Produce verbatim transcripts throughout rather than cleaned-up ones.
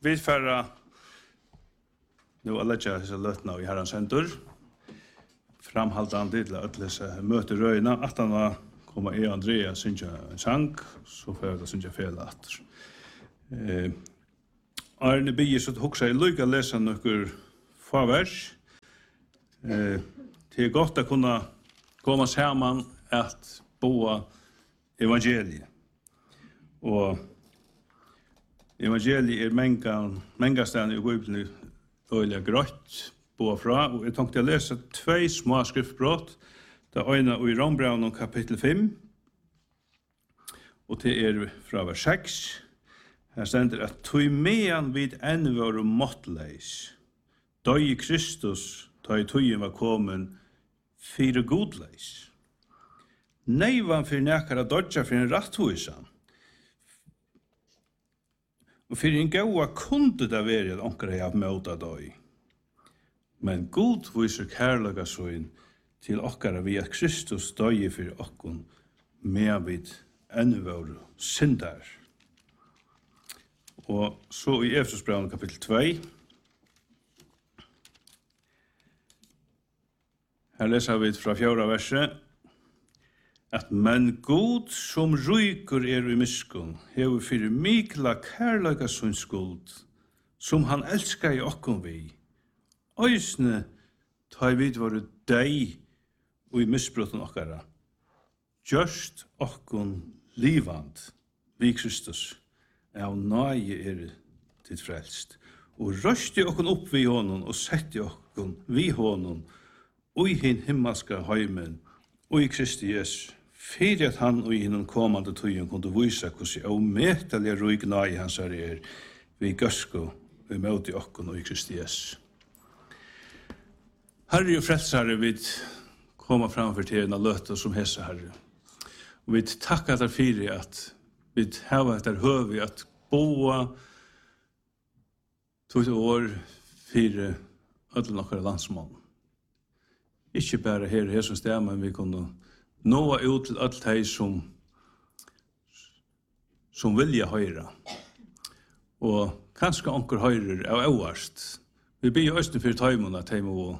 vi färra nu alla tjänster lötna i herrans händer. Framhållande till att läsa möter röjna att han var komma e Andrea synja en sang så för att synja fel att. Eh Arne blir så huxa i lugga läsa några få vers. Eh det är gott att kunna komma samman att boa evangeliet. Och evangeliet är många många ställen i Bibeln öliga grått på fra och jag tänkte läsa två små skriftbrott. Det ena i Rombrevnet kapitel fem och det är från vers sex. Här ständer att tog medan vid än var måttleis. Då i Kristus, då i togen var kommen, fyra godleis. Nej var för näkara dodja för en ratthuisan. Og for en gaua kunde det være at onkra jeg møta døy. Men God viser kærlega søyn til okkara vi at Kristus døy for okkon med vid enn våre syndar. Og så i Efesosbrevet kapittel två. Her leser vi fra fjorda verset at men God som ryker er i miskun, hever fyrir mikla kærlega sin skuld, som han elskar i okkon vi. Øysne ta vid våre deg og i misbrotten okkara. Gjørst okkon livand vi Kristus, av nøye er til frelst. Og røsti okkon opp vi honom, og setti okkon vi honom, og i hin himmelska heimen, og i Kristi Jesus. Fyrir at han og i hinnom kommande tøyen kunne vise hvordan ometalige røygna i hans her er vi gøsko vi møte okkon og i Kristi Jesus. Herre og frelsare vi koma framfor til en løte som hese herre. Og vi takkar der fyrir at vi hava etter høvi at boa tog år fyrir ødel nokkara landsmål. Ikke bare her i hese sted, men vi kunne nå ut til alt de som som vilja høyra. Og kanskje onker høyrer er øverst. Vi blir jo østen for tøymon at de må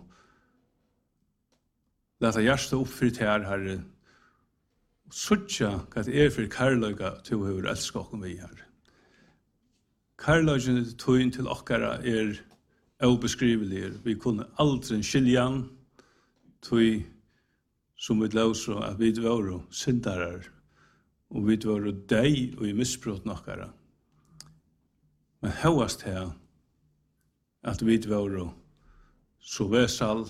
leta hjertet opp for her, herre. Suttja hva det er for kærløyga til å høre elska okken vi her. Kærløygen tøyen til okkara er ubeskrivelige. Vi kunne aldri skilja han, tøy som vi løser at vi var syndarar, og vi var deg og i misbrott nokkara. Men høyast her, at vi var så vesal,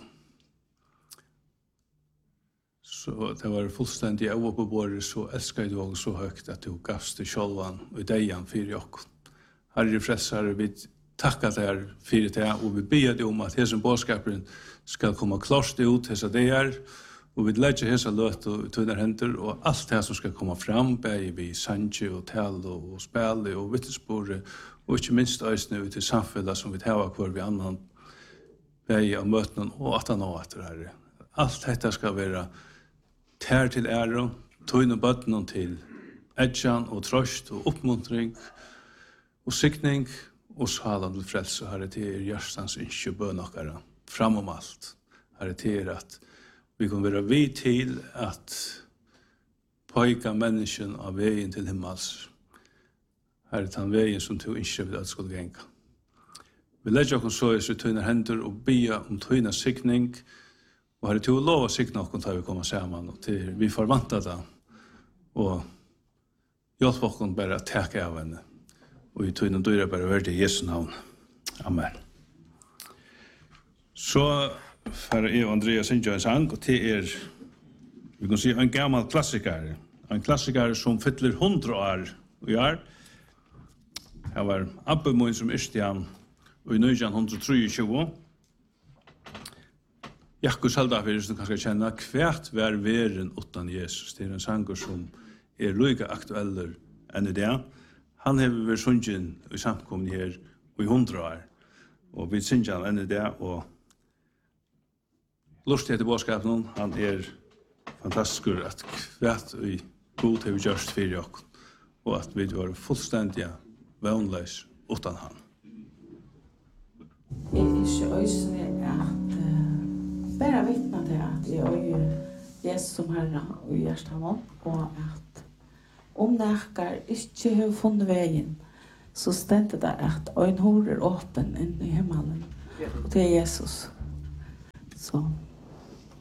så det var fullstendig av på båret, så elskar du også så høyt at du gavst til sjølvan og deian fyrir okkur. Herre frelsare, vi takkar deg fyrir det, og vi ber deg om at hesen bådskaperen skal komme klart ut hesa deir, og vi legger hesa løt og tøyner henter, og alt det som skal komme fram, begge vi sanje og tale og spille og vittnesbore, og ikke minst øysene ut i samfunnet som vi tar hver vi annan, begge av møtene og at han og etter herre. Alt dette skal være tær til ære, tøyne bøttene til edjan og trøst og oppmuntring og sikning og salan til frelse, herre til er hjertens innskje bønakere, fram om alt, herre til er at vi kan være vid til at pøyka mennesken av veien til himmels. Her er den veien som du ikke vil at skulle genga. Vi legger oss så i så tøyner hender og bia om tøyner sikning, og her er til å lov å sikne oss til vi kommer sammen, og til vi forvantar det, og hjelp oss bare å takke av henne, og i tøyner dyrer bare verdig i Jesu navn. Amen. Så for jeg og Andreas synge en sang, og det er, vi kan si, en gammal klassiker. En klassiker som fyller hundra år i år. Det var Abbe Moin som yrste han i nitton tjuetre. Jakkus Haldafir, som du kanskje kjenner, kvært vær veren utan Jesus. Det er en sanger som er like aktueller enn i det. Han har vært sungen i samkommen her i hundra år. Og vi synger han enn i det, og lustig etter bådskapen, han er fantastisk at kvært i god har vi gjørst fyrir okkur, og at vi var fullstendig vannleis utan han. ikke øysene at uh, bare vittne til at jeg øyer Jesus som Herre og hjertet og at om nekker ikke har funnet veien, så stendte det at en hår er åpen inn i himmelen, og det er Jesus. Så